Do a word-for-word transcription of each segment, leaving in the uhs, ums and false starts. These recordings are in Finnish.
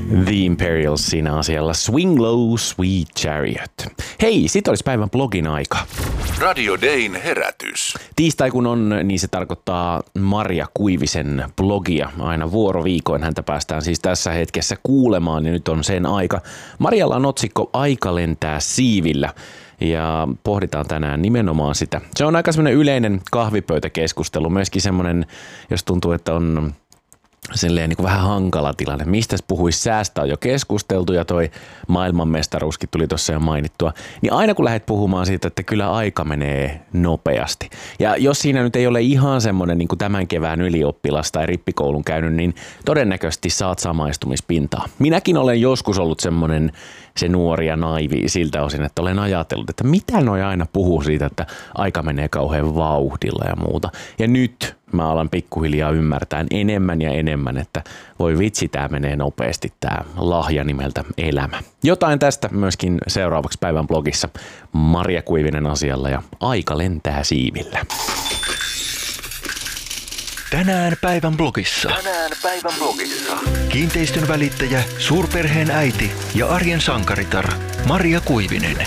The Imperials siinä asialla Swing Low, Sweet Chariot. Hei, sit olisi päivän blogin aika. Radio Dayn herätys. Tiistai kun on, niin se tarkoittaa Marja Kuivisen blogia. Aina vuoroviikoin häntä päästään siis tässä hetkessä kuulemaan ja nyt on sen aika. Marjalla on otsikko Aika lentää siivillä. Ja pohditaan tänään nimenomaan sitä. Se on aika semmoinen yleinen kahvipöytäkeskustelu, myöskin semmoinen, jos tuntuu, että on silleen niin kuin vähän hankala tilanne. Mistä puhuisi säästä on jo keskusteltu ja toi maailmanmestaruuskin tuli tuossa jo mainittua. Niin aina kun lähdet puhumaan siitä, että kyllä aika menee nopeasti. Ja jos siinä nyt ei ole ihan semmoinen niin kuin tämän kevään ylioppilas tai rippikoulun käynyt, niin todennäköisesti saat samaistumispintaa. Minäkin olen joskus ollut semmoinen se nuori ja naivi siltä osin, että olen ajatellut, että mitä noi aina puhuu siitä, että aika menee kauhean vauhdilla ja muuta. Ja nyt mä alan pikkuhiljaa ymmärtää enemmän ja enemmän, että voi vitsi, tää menee nopeasti, tää lahja nimeltä elämä. Jotain tästä myöskin seuraavaksi päivän blogissa Marja Kuivinen asialla ja Aika lentää siivillä. Tänään päivän blogissa. Tänään päivän blogissa. Kiinteistön välittäjä, suurperheen äiti ja arjen sankaritar Marja Kuivinen.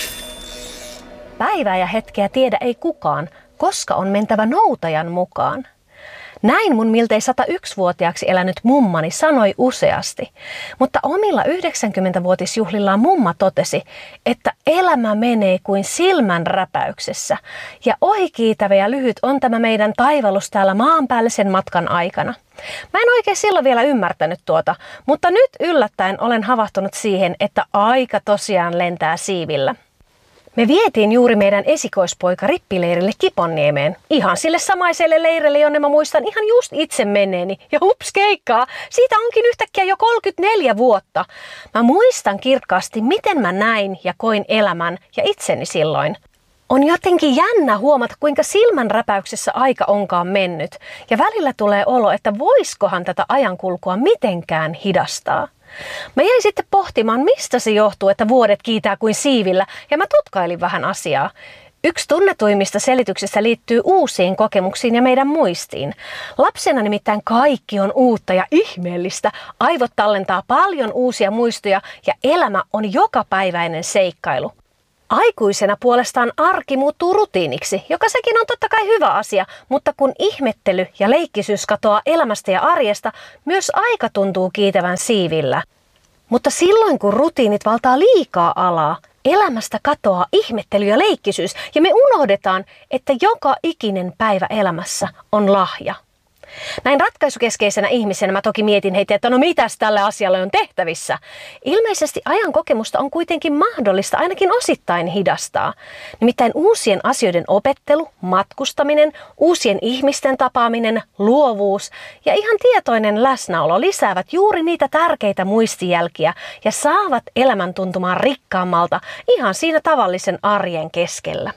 Päivää ja hetkeä tiedä ei kukaan, koska on mentävä noutajan mukaan. Näin mun miltei sata yksi-vuotiaaksi elänyt mummani sanoi useasti, mutta omilla yhdeksänkymmentävuotisjuhlillaan mumma totesi, että elämä menee kuin silmän räpäyksessä ja ohikiitävä ja lyhyt on tämä meidän taivallus täällä maan päällä sen matkan aikana. Mä en oikein silloin vielä ymmärtänyt tuota, mutta nyt yllättäen olen havahtunut siihen, että aika tosiaan lentää siivillä. Me vietiin juuri meidän esikoispoika rippileirille Kiponniemeen. Ihan sille samaiselle leirille, jonne mä muistan ihan just itse menneeni. Ja hups keikkaa, siitä onkin yhtäkkiä jo kolmekymmentäneljä vuotta. Mä muistan kirkkaasti, miten mä näin ja koin elämän ja itseni silloin. On jotenkin jännä huomata, kuinka silmänräpäyksessä aika onkaan mennyt. Ja välillä tulee olo, että voiskohan tätä ajankulkua mitenkään hidastaa. Mä jäin sitten pohtimaan, mistä se johtuu, että vuodet kiitää kuin siivillä, ja mä tutkailin vähän asiaa. Yksi tunnetuimmista selityksistä liittyy uusiin kokemuksiin ja meidän muistiin. Lapsena nimittäin kaikki on uutta ja ihmeellistä. Aivot tallentaa paljon uusia muistoja ja elämä on jokapäiväinen seikkailu. Aikuisena puolestaan arki muuttuu rutiiniksi, joka sekin on totta kai hyvä asia, mutta kun ihmettely ja leikkisyys katoaa elämästä ja arjesta, myös aika tuntuu kiitävän siivillä. Mutta silloin kun rutiinit valtaa liikaa alaa, elämästä katoaa ihmettely ja leikkisyys ja me unohdetaan, että joka ikinen päivä elämässä on lahja. Näin ratkaisukeskeisenä ihmisenä mä toki mietin heitä, että no mitäs tälle asialle on tehtävissä. Ilmeisesti ajan kokemusta on kuitenkin mahdollista ainakin osittain hidastaa. Nimittäin uusien asioiden opettelu, matkustaminen, uusien ihmisten tapaaminen, luovuus ja ihan tietoinen läsnäolo lisäävät juuri niitä tärkeitä muistijälkiä ja saavat elämän tuntumaan rikkaammalta ihan siinä tavallisen arjen keskellä.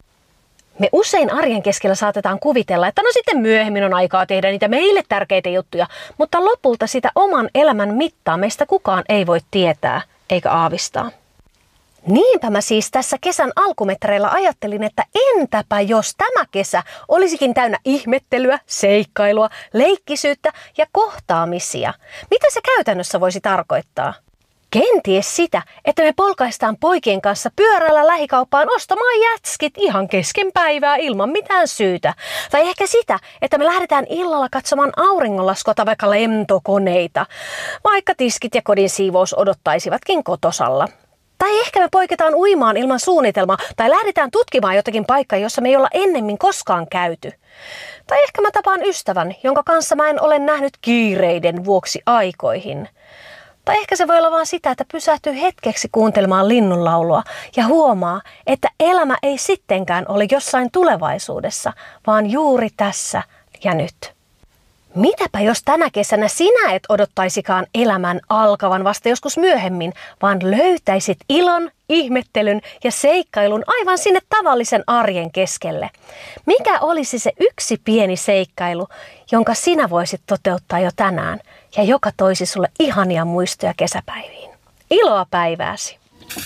Me usein arjen keskellä saatetaan kuvitella, että no sitten myöhemmin on aikaa tehdä niitä meille tärkeitä juttuja, mutta lopulta sitä oman elämän mittaa meistä kukaan ei voi tietää eikä aavistaa. Niinpä mä siis tässä kesän alkumetreillä ajattelin, että entäpä jos tämä kesä olisikin täynnä ihmettelyä, seikkailua, leikkisyyttä ja kohtaamisia. Mitä se käytännössä voisi tarkoittaa? Kenties sitä, että me polkaistaan poikien kanssa pyörällä lähikauppaan ostamaan jätskit ihan kesken päivää ilman mitään syytä. Tai ehkä sitä, että me lähdetään illalla katsomaan auringonlaskua tai vaikka lentokoneita, vaikka tiskit ja kodin siivous odottaisivatkin kotosalla. Tai ehkä me poiketaan uimaan ilman suunnitelmaa tai lähdetään tutkimaan jotakin paikkaa, jossa me ei olla ennemmin koskaan käyty. Tai ehkä mä tapaan ystävän, jonka kanssa mä en ole nähnyt kiireiden vuoksi aikoihin. Tai ehkä se voi olla vaan sitä, että pysähtyy hetkeksi kuuntelemaan linnunlaulua ja huomaa, että elämä ei sittenkään ole jossain tulevaisuudessa, vaan juuri tässä ja nyt. Mitäpä jos tänä kesänä sinä et odottaisikaan elämän alkavan vasta joskus myöhemmin, vaan löytäisit ilon, ihmettelyn ja seikkailun aivan sinne tavallisen arjen keskelle? Mikä olisi se yksi pieni seikkailu, jonka sinä voisit toteuttaa jo tänään ja joka toisi sulle ihania muistoja kesäpäiviin? Iloa päivääsi!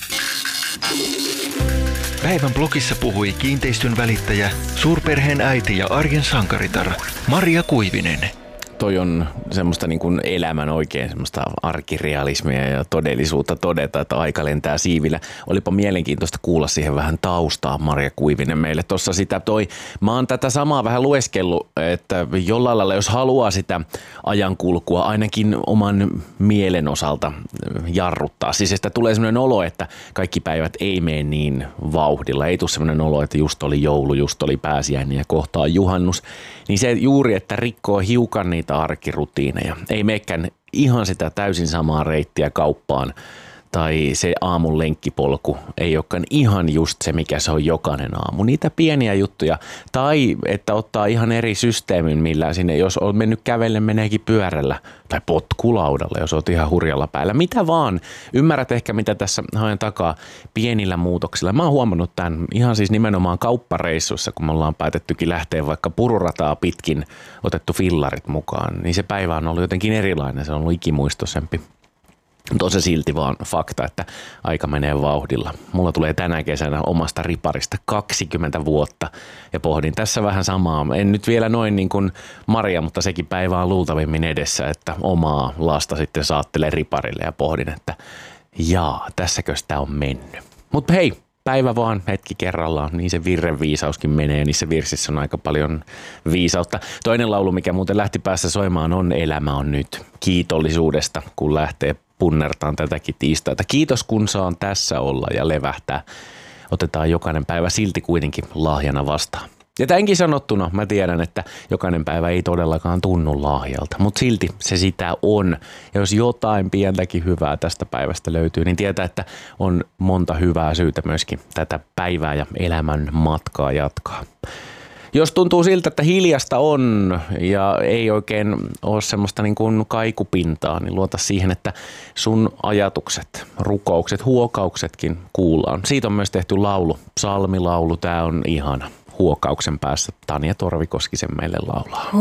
Päivän blogissa puhui kiinteistön välittäjä, suurperheen äiti ja arjen sankaritar Marja Kuivinen. toi on semmoista niin kuin elämän oikein semmoista arkirealismia ja todellisuutta todeta, että aika lentää siivillä. Olipa mielenkiintoista kuulla siihen vähän taustaa, Marja Kuivinen meille tuossa sitä toi. Mä oon tätä samaa vähän lueskellut, että jollain lailla jos haluaa sitä ajankulkua ainakin oman mielen osalta jarruttaa. Siis että tulee semmoinen olo, että kaikki päivät ei mene niin vauhdilla. Ei tule semmoinen olo, että just oli joulu, just oli pääsiäinen ja kohta on juhannus. Niin se juuri, että rikkoo hiukan niitä arkirutiineja. Ei meekään ihan sitä täysin samaa reittiä kauppaan tai se aamun lenkkipolku ei olekaan ihan just se, mikä se on jokainen aamu. Niitä pieniä juttuja. Tai että ottaa ihan eri systeemin, millä sinne, jos on mennyt kävelle, meneekin pyörällä tai potkulaudalla, jos oot ihan hurjalla päällä. Mitä vaan. Ymmärrät ehkä, mitä tässä haen takaa pienillä muutoksilla. Mä oon huomannut tämän ihan siis nimenomaan kauppareissussa, kun me ollaan päätettykin lähteä vaikka pururataa pitkin, otettu fillarit mukaan, niin se päivä on ollut jotenkin erilainen. Se on ollut ikimuistoisempi. Mutta on se silti vaan fakta, että aika menee vauhdilla. Mulla tulee tänä kesänä omasta riparista kaksikymmentä vuotta ja pohdin tässä vähän samaa. En nyt vielä noin niin kuin Maria, mutta sekin päivä on luultavimmin edessä, että omaa lasta sitten saattelee riparille ja pohdin, että jaa, tässäkö sitä on mennyt. Mutta hei, päivä vaan hetki kerrallaan, niin se virren viisauskin menee, niissä virsissä on aika paljon viisautta. Toinen laulu, mikä muuten lähti päässä soimaan, on Elämä on nyt. Kiitollisuudesta, kun lähtee punnertaan tätäkin tiistaita. Kiitos, kun saan tässä olla ja levähtää. Otetaan jokainen päivä silti kuitenkin lahjana vastaan. Ja tämänkin sanottuna mä tiedän, että jokainen päivä ei todellakaan tunnu lahjalta, mutta silti se sitä on. Ja jos jotain pientäkin hyvää tästä päivästä löytyy, niin tietää, että on monta hyvää syytä myöskin tätä päivää ja elämän matkaa jatkaa. Jos tuntuu siltä, että hiljasta on ja ei oikein ole semmoista niin kuin kaikupintaa, niin luota siihen, että sun ajatukset, rukoukset, huokauksetkin kuullaan. Siitä on myös tehty laulu, psalmilaulu, tää on ihana. Huokauksen päässä Tanja Torvikoskisen meille laulaa.